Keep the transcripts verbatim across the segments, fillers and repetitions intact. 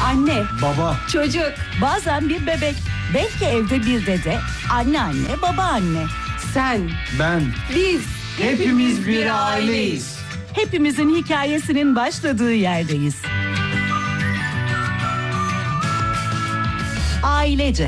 Anne, baba, çocuk, bazen bir bebek, belki evde bir dede, anneanne, babaanne. Sen, ben, biz, hepimiz bir aileyiz. Hepimizin hikayesinin başladığı yerdeyiz. Ailece.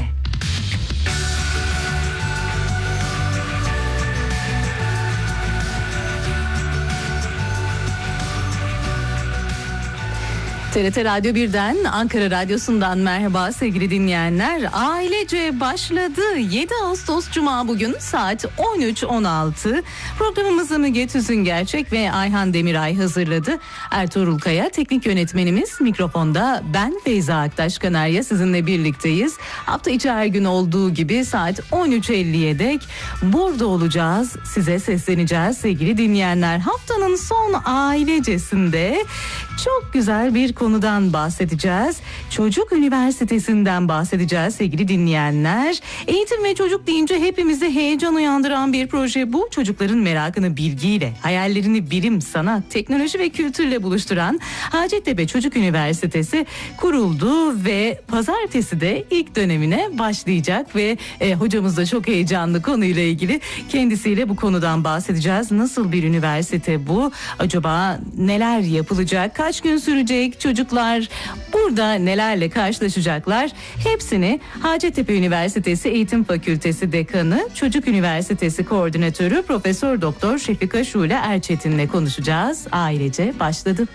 T R T Radyo birden, Ankara Radyosu'ndan merhaba sevgili dinleyenler. Ailece başladı. yedi Ağustos Cuma bugün saat on üç on altı. Programımızı Müge Tüzüngerçek ve Ayhan Demiray hazırladı. Ertuğrul Kaya teknik yönetmenimiz, mikrofonda ben Feyza Aktaş Kanarya sizinle birlikteyiz. Hafta içi her gün olduğu gibi saat on üç elliye dek burada olacağız. Size sesleneceğiz sevgili dinleyenler. Haftanın son ailecesinde çok güzel bir konudan bahsedeceğiz. Çocuk Üniversitesi'nden bahsedeceğiz sevgili dinleyenler. Eğitim ve çocuk deyince hepimize heyecan uyandıran bir proje bu. Çocukların merakını bilgiyle, hayallerini bilim, sanat, teknoloji ve kültürle buluşturan Hacettepe Çocuk Üniversitesi kuruldu ve pazartesi de ilk dönemine başlayacak ve e, hocamız da çok heyecanlı konuyla ilgili. Kendisiyle bu konudan bahsedeceğiz. Nasıl bir üniversite bu? Acaba neler yapılacak? Kaç gün sürecek? Çocuklar burada nelerle karşılaşacaklar? Hepsini Hacettepe Üniversitesi Eğitim Fakültesi Dekanı, Çocuk Üniversitesi Koordinatörü Profesör Doktor Şefika Şule Erçetin'le konuşacağız. Ailece başladı.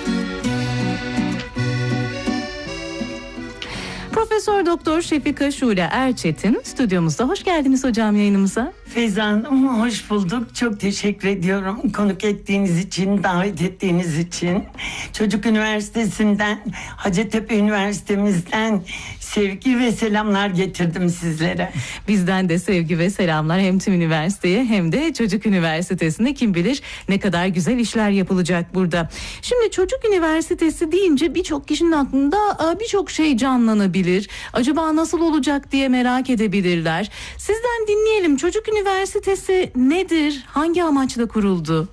Profesör Doktor Şefika Şule Erçetin stüdyomuzda. Hoş geldiniz hocam yayınımıza. Feyza Hanım, hoş bulduk. Çok teşekkür ediyorum konuk ettiğiniz için, davet ettiğiniz için. Çocuk Üniversitesi'nden, Hacettepe Üniversitemizden sevgi ve selamlar getirdim sizlere. Bizden de sevgi ve selamlar hem tüm üniversiteye hem de Çocuk Üniversitesi'ne. Kim bilir ne kadar güzel işler yapılacak burada. Şimdi Çocuk Üniversitesi deyince birçok kişinin aklında birçok şey canlanabilir. Acaba nasıl olacak diye merak edebilirler. Sizden dinleyelim. Çocuk Üniversitesi nedir? Hangi amaçla kuruldu?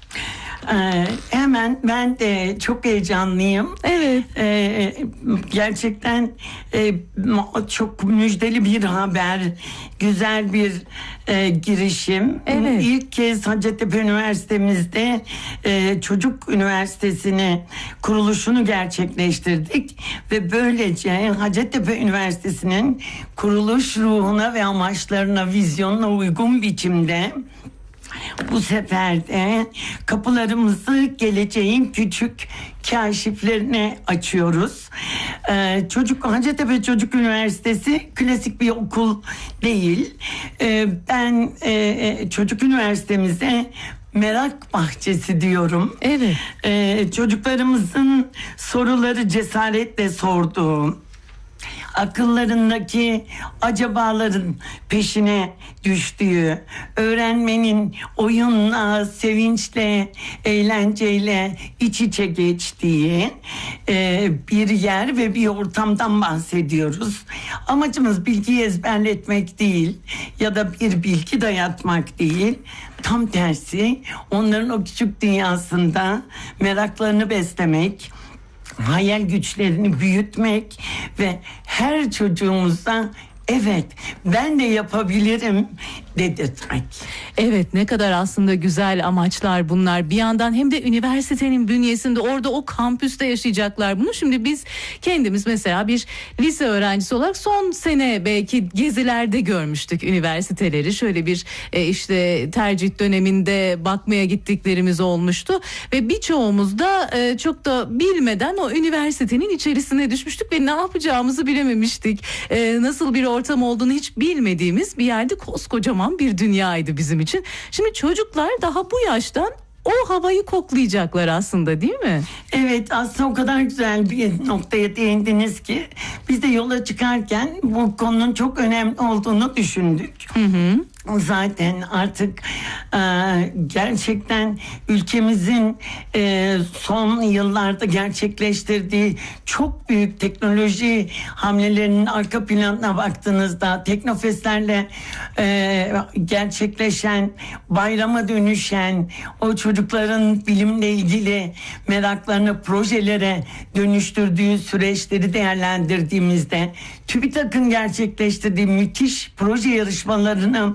Ee, hemen ben de çok heyecanlıyım. Evet. Ee, gerçekten e, çok müjdeli bir haber, güzel bir e, girişim. Evet. İlk kez Hacettepe Üniversitemizde e, Çocuk Üniversitesi'ni kuruluşunu gerçekleştirdik ve böylece Hacettepe Üniversitesi'nin kuruluş ruhuna ve amaçlarına, vizyonuna uygun biçimde bu sefer de kapılarımızı geleceğin küçük kaşiflerine açıyoruz. Ee, Çocuk Hacettepe Çocuk Üniversitesi klasik bir okul değil. Ee, ben e, Çocuk Üniversitemize merak bahçesi diyorum. Evet. Ee, çocuklarımızın soruları cesaretle sorduğu, akıllarındaki acabaların peşine düştüğü, öğrenmenin oyunla, sevinçle, eğlenceyle iç içe geçtiği e, bir yer ve bir ortamdan bahsediyoruz. Amacımız bilgiyi ezberletmek değil ya da bir bilgi dayatmak değil. Tam tersi, onların o küçük dünyasında meraklarını beslemek, hayal güçlerini büyütmek ve her çocuğumuza evet ben de yapabilirim dedirtmek. Evet, ne kadar aslında güzel amaçlar bunlar. Bir yandan hem de üniversitenin bünyesinde orada o kampüste yaşayacaklar bunu. Şimdi biz kendimiz mesela bir lise öğrencisi olarak son sene belki gezilerde görmüştük üniversiteleri. Şöyle bir e, işte tercih döneminde bakmaya gittiklerimiz olmuştu. Ve birçoğumuz da e, çok da bilmeden o üniversitenin içerisine düşmüştük ve ne yapacağımızı bilememiştik. E, nasıl bir ortam olduğunu hiç bilmediğimiz bir yerde koskocaman bir dünyaydı bizim için. Şimdi çocuklar daha bu yaştan o havayı koklayacaklar aslında, değil mi? Evet, aslında o kadar güzel bir noktaya değindiniz ki biz de yola çıkarken bu konunun çok önemli olduğunu düşündük. Hı hı. Zaten artık e, gerçekten ülkemizin e, son yıllarda gerçekleştirdiği çok büyük teknoloji hamlelerinin arka planına baktığınızda Teknofestlerle e, gerçekleşen, bayrama dönüşen, o çocukların bilimle ilgili meraklarını projelere dönüştürdüğü süreçleri değerlendirdiğimizde TÜBİTAK'ın gerçekleştirdiği müthiş proje yarışmalarını